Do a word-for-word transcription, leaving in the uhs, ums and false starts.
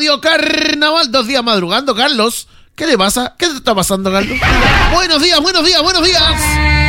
Radio Carnaval, dos días madrugando, Carlos. ¿Qué le pasa? ¿Qué te está pasando, Carlos? Buenos días, buenos días, buenos días.